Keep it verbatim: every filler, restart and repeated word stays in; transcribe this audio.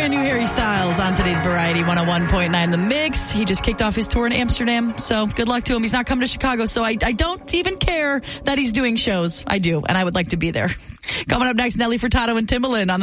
brand new Harry Styles on today's Variety one oh one point nine The Mix. He just kicked off his tour in Amsterdam, so good luck to him. He's not coming to Chicago, so I, I don't even care that he's doing shows. I do, and I would like to be there. Coming up next, Nelly Furtado and Timbaland on the